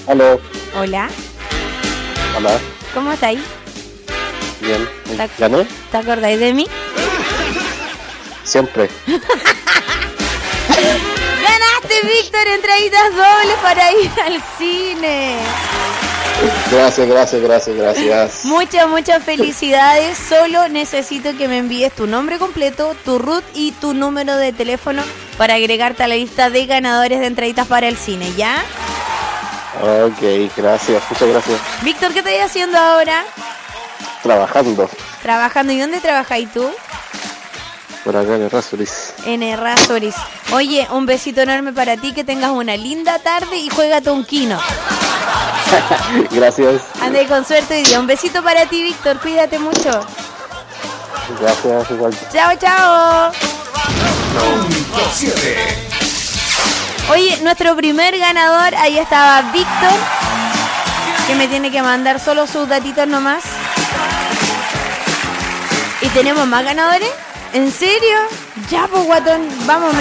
Aló. Hola. Hola. ¿Cómo estáis? Bien. ¿Gané? ¿Te acordáis de mí? Siempre. ¡Ganaste, Víctor! Entraditas dobles para ir al cine. Gracias. Muchas felicidades. Solo necesito que me envíes tu nombre completo, tu root y tu número de teléfono para agregarte a la lista de ganadores de entraditas para el cine, ¿ya? Ok, gracias, muchas gracias. Víctor, ¿qué estás haciendo ahora? Trabajando. Trabajando. ¿Y dónde trabajáis tú? Por acá en Errázuriz. En Errázuriz. Oye, un besito enorme para ti, que tengas una linda tarde y juega tonquino. Gracias. Ande con suerte hoy día. Un besito para ti, Víctor. Cuídate mucho. Gracias, igual. Chao. Punto 7. Oye, nuestro primer ganador, ahí estaba Víctor, que me tiene que mandar solo sus datitos nomás. ¿Y tenemos más ganadores? ¿En serio? Ya, pues, guatón, vamos.